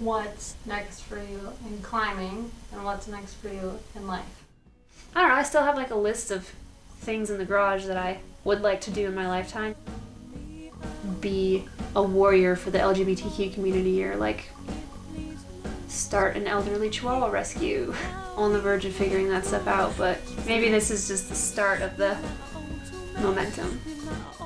what's next for you in climbing and what's next for you in life? I don't know, I still have like a list of things in the garage that I would like to do in my lifetime. Be a warrior for the LGBTQ community, or like start an elderly chihuahua rescue. On the verge of figuring that stuff out, but maybe this is just the start of the momentum.